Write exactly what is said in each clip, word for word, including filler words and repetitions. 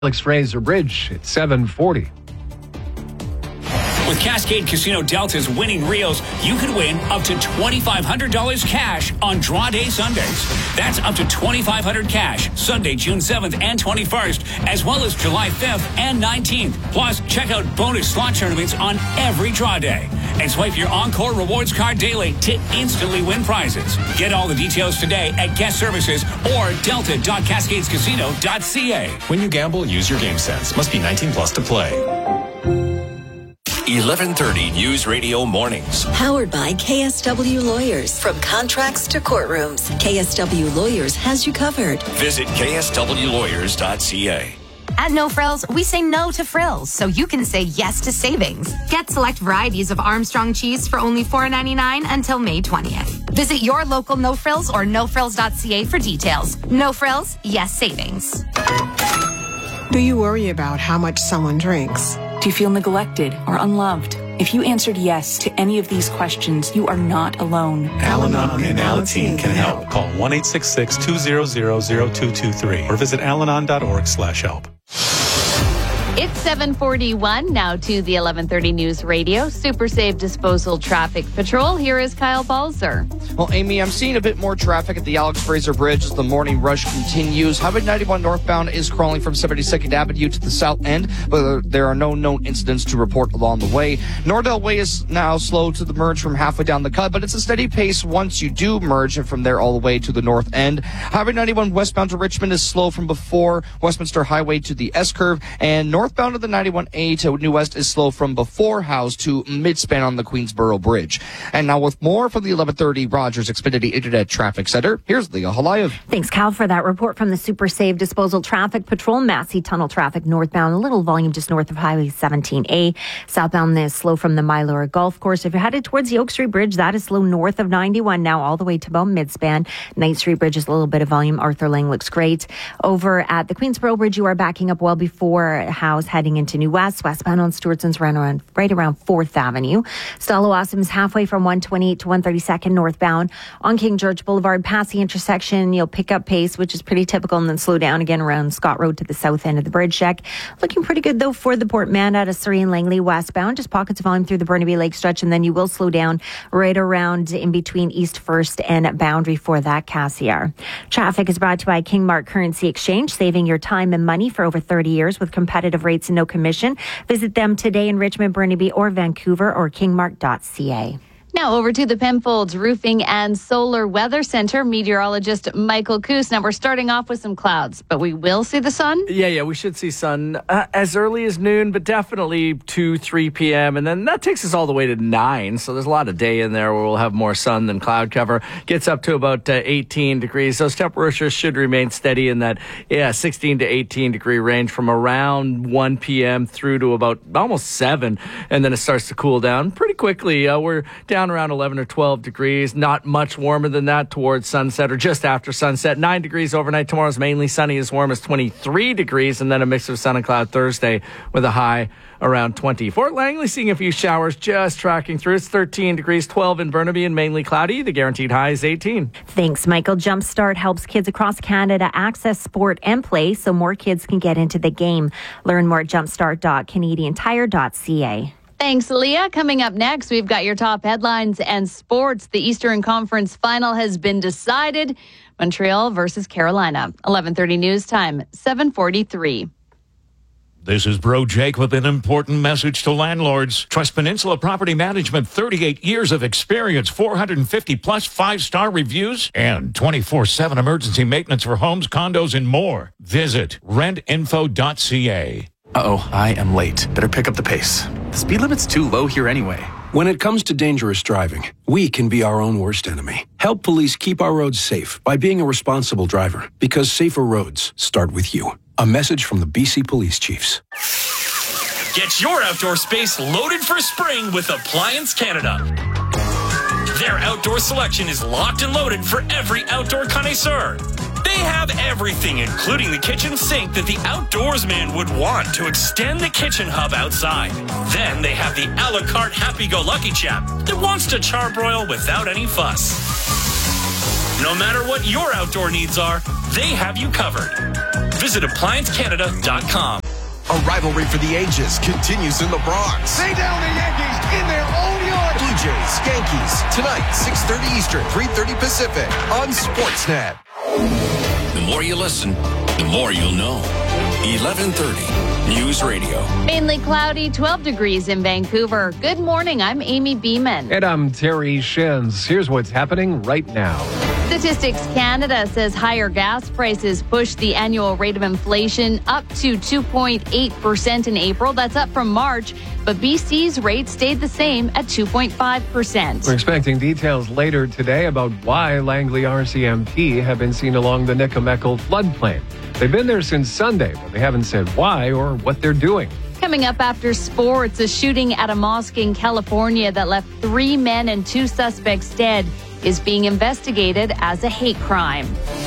Alex Fraser Bridge at seven forty. With Cascade Casino Delta's winning reels, you could win up to twenty-five hundred dollars cash on draw day Sundays. That's up to twenty-five hundred dollars cash Sunday, June seventh and twenty-first, as well as July fifth and nineteenth. Plus, check out bonus slot tournaments on every draw day. And swipe your Encore Rewards card daily to instantly win prizes. Get all the details today at Guest Services or delta dot cascades casino dot c a. When you gamble, use your game sense. Must be nineteen plus to play. eleven thirty News Radio Mornings. Powered by K S W Lawyers. From contracts to courtrooms, K S W Lawyers has you covered. Visit k s w lawyers dot c a. At No Frills, we say no to frills, so you can say yes to savings. Get select varieties of Armstrong cheese for only four ninety-nine until May twentieth. Visit your local No Frills or no frills dot c a for details. No Frills, yes savings. Do you worry about how much someone drinks? Do you feel neglected or unloved? If you answered yes to any of these questions, you are not alone. Al-Anon and Alateen can help. Call one eight six six, two zero zero, zero two two three or visit al anon dot org slash help. It's seven forty-one, now to the eleven thirty News Radio Super Safe Disposal Traffic Patrol. Here is Kyle Balzer. Well, Amy, I'm seeing a bit more traffic at the Alex Fraser Bridge as the morning rush continues. Highway ninety-one northbound is crawling from seventy-second Avenue to the south end, but there are no known incidents to report along the way. Nordell Way is now slow to the merge from halfway down the cut, but it's a steady pace once you do merge, and from there all the way to the north end. Highway ninety-one westbound to Richmond is slow from before Westminster Highway to the S-curve, and northbound of the ninety-one A to New West is slow from before House to midspan on the Queensboro Bridge. And now with more from the eleven thirty Rogers Xfinity Internet Traffic Center, here's Leah Halayev. Thanks, Cal, for that report from the Super Safe Disposal Traffic Patrol. Massey Tunnel traffic northbound, a little volume just north of Highway seventeen A. Southbound is slow from the Mylora Golf Course. If you're headed towards the Oak Street Bridge, that is slow north of ninety-one now all the way to about midspan. Ninth Street Bridge is a little bit of volume. Arthur Lang looks great. Over at the Queensboro Bridge, you are backing up well before House heading into New West. Westbound on Stewartson's right around, right around fourth Avenue. Stella Awesome is halfway from one twenty-eight to one thirty-second northbound. On King George Boulevard, past the intersection, you'll pick up pace, which is pretty typical, and then slow down again around Scott Road to the south end of the bridge deck. Looking pretty good, though, for the Port Mandan to Surrey and Langley westbound. Just pockets of volume through the Burnaby Lake stretch, and then you will slow down right around in between East First and Boundary for that Cassiar. Traffic is brought to you by Kingmark Currency Exchange, saving your time and money for over thirty years with competitive rates and no commission. Visit them today in Richmond, Burnaby, or Vancouver, or kingmark dot c a. Now over to the Penfolds Roofing and Solar Weather Center. Meteorologist Michael Coos. Now we're starting off with some clouds, but we will see the sun? Yeah, yeah, we should see sun uh, as early as noon, but definitely two, three p.m. And then that takes us all the way to nine. So there's a lot of day in there where we'll have more sun than cloud cover. Gets up to about uh, eighteen degrees. Those temperatures should remain steady in that, yeah, sixteen to eighteen degree range from around one p.m. through to about almost seven. And then it starts to cool down pretty quickly. Uh, we're down around eleven or twelve degrees, not much warmer than that towards sunset or just after sunset. Nine degrees overnight. Tomorrow's mainly sunny, as warm as twenty-three degrees, and then a mix of sun and cloud Thursday with a high around twenty. Fort Langley seeing a few showers, just tracking through. It's thirteen degrees, twelve in Burnaby, and mainly cloudy. The guaranteed high is eighteen. Thanks, Michael. Jumpstart helps kids across Canada access sport and play so more kids can get into the game. Learn more at jumpstart dot canadian tire dot c a. Thanks, Leah. Coming up next, we've got your top headlines and sports. The Eastern Conference Final has been decided. Montreal versus Carolina. eleven thirty news time, seven forty-three. This is Bro Jake with an important message to landlords. Trust Peninsula Property Management, thirty-eight years of experience, four hundred fifty plus five-star reviews, and twenty-four seven emergency maintenance for homes, condos, and more. Visit rent info dot c a. Uh-oh, I am late. Better pick up the pace. The speed limit's too low here anyway. When it comes to dangerous driving, we can be our own worst enemy. Help police keep our roads safe by being a responsible driver, because safer roads start with you. A message from the B C Police Chiefs. Get your outdoor space loaded for spring with Appliance Canada. Their outdoor selection is locked and loaded for every outdoor connoisseur. They have everything, including the kitchen sink that the outdoorsman would want to extend the kitchen hub outside. Then they have the a la carte happy-go-lucky chap that wants to charbroil without any fuss. No matter what your outdoor needs are, they have you covered. visit appliance canada dot com. A rivalry for the ages continues in the Bronx. Stay down the Yankees in their own yard. Blue Jays, Yankees, tonight, six thirty Eastern, three thirty Pacific on Sportsnet. The more you listen, the more you'll know. eleven thirty News Radio. Mainly cloudy, twelve degrees in Vancouver. Good morning. I'm Amy Beeman. And I'm Terry Shins. Here's what's happening right now. Statistics Canada says higher gas prices pushed the annual rate of inflation up to two point eight percent in April. That's up from March, but B C's rate stayed the same at two point five percent. We're expecting details later today about why Langley R C M P have been seen along the Nikamekel floodplain. They've been there since Sunday, but they haven't said why or what they're doing. Coming up after sports, a shooting at a mosque in California that left three men and two suspects dead is being investigated as a hate crime.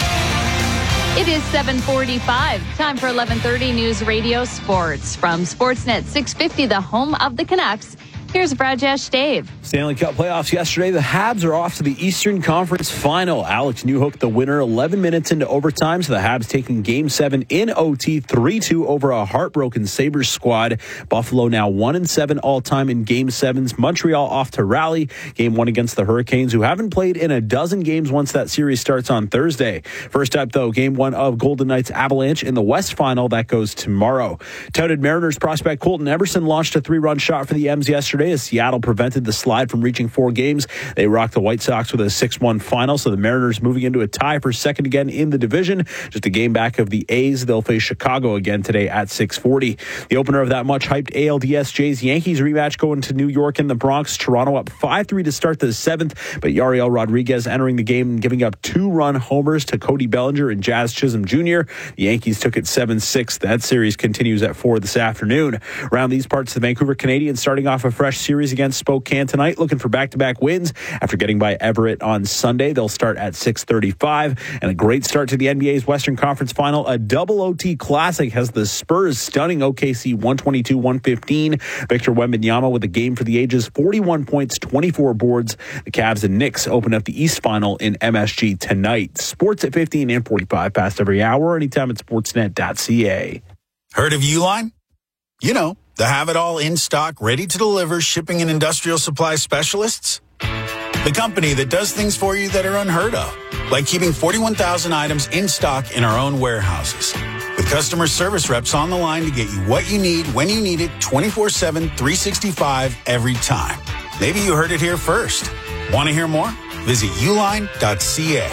It is seven forty-five. Time for eleven thirty News Radio Sports. From Sportsnet six fifty, the home of the Canucks. Here's Brajesh Dave. Stanley Cup playoffs yesterday. The Habs are off to the Eastern Conference Final. Alex Newhook, the winner, eleven minutes into overtime. So the Habs taking Game seven in O T, three two over a heartbroken Sabres squad. Buffalo now one and seven all-time in Game sevens. Montreal off to rally. Game one against the Hurricanes, who haven't played in a dozen games once that series starts on Thursday. First up, though, Game one of Golden Knights Avalanche in the West Final. That goes tomorrow. Touted Mariners prospect Colton Everson launched a three-run shot for the M's yesterday as Seattle prevented the slide from reaching four games. They rocked the White Sox with a six one final, so the Mariners moving into a tie for second again in the division. Just a game back of the A's. They'll face Chicago again today at six forty. The opener of that much-hyped A L D S Jays Yankees rematch going to New York and the Bronx. Toronto up five three to start the seventh, but Yariel Rodriguez entering the game and giving up two-run homers to Cody Bellinger and Jazz Chisholm Junior The Yankees took it seven six. That series continues at four this afternoon. Around these parts, the Vancouver Canadians starting off a fresh series against Spokane tonight, looking for back-to-back wins after getting by Everett on Sunday. They'll start at six thirty-five, and a great start to the N B A's Western Conference Final. A double O T classic has the Spurs stunning O K C one twenty-two one fifteen. Victor Wembanyama with a game for the ages, forty-one points, twenty-four boards. The Cavs and Knicks open up the East Final in M S G tonight. Sports at fifteen and forty-five past every hour, anytime at sportsnet dot c a. Heard of Uline? You know, the have-it-all in-stock, ready-to-deliver shipping and industrial supply specialists? The company that does things for you that are unheard of, like keeping forty-one thousand items in stock in our own warehouses. With customer service reps on the line to get you what you need, when you need it, twenty-four seven, three sixty-five, every time. Maybe you heard it here first. Want to hear more? Visit uline dot c a.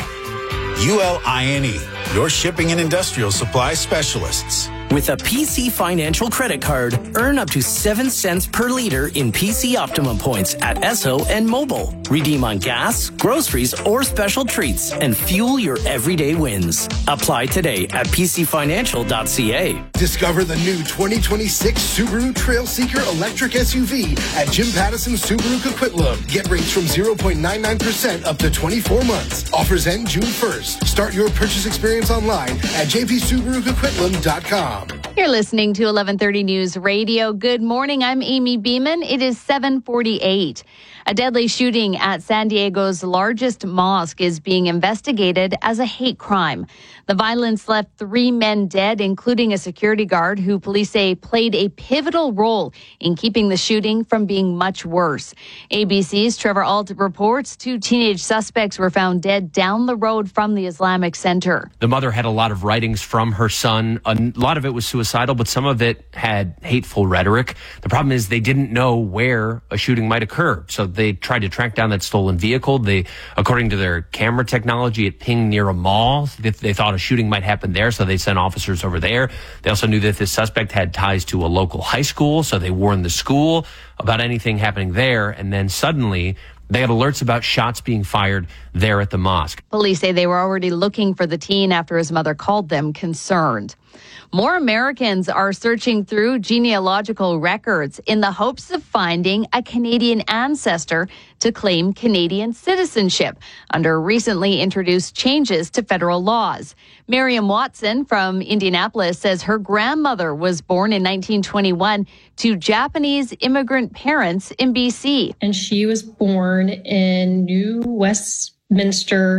U L I N E, your shipping and industrial supply specialists. With a P C Financial credit card, earn up to seven cents per liter in P C Optimum points at Esso and Mobile. Redeem on gas, groceries, or special treats and fuel your everyday wins. Apply today at p c financial dot c a. Discover the new twenty twenty-six Subaru Trailseeker electric S U V at Jim Pattison Subaru Coquitlam. Get rates from zero point nine nine percent up to twenty-four months. Offers end June first. Start your purchase experience online at j p subaru coquitlam dot com. You're listening to eleven thirty News Radio. Good morning. I'm Amy Beeman. It is seven forty-eight. A deadly shooting at San Diego's largest mosque is being investigated as a hate crime. The violence left three men dead, including a security guard who police say played a pivotal role in keeping the shooting from being much worse. A B C's Trevor Ault reports two teenage suspects were found dead down the road from the Islamic Center. The mother had a lot of writings from her son. A lot of it was suicidal, but some of it had hateful rhetoric. The problem is they didn't know where a shooting might occur, so they tried to track down that stolen vehicle. They, according to their camera technology, it pinged near a mall. They, they thought a shooting might happen there, so they sent officers over there. They also knew that this suspect had ties to a local high school, so they warned the school about anything happening there, and then suddenly they had alerts about shots being fired there at the mosque. Police say they were already looking for the teen after his mother called them concerned. More Americans are searching through genealogical records in the hopes of finding a Canadian ancestor to claim Canadian citizenship under recently introduced changes to federal laws. Miriam Watson from Indianapolis says her grandmother was born in nineteen twenty-one to Japanese immigrant parents in B C. And she was born in New Westminster,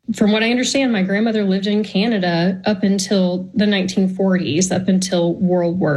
from what I understand, my grandmother lived in Canada up until the nineteen forties, up until World War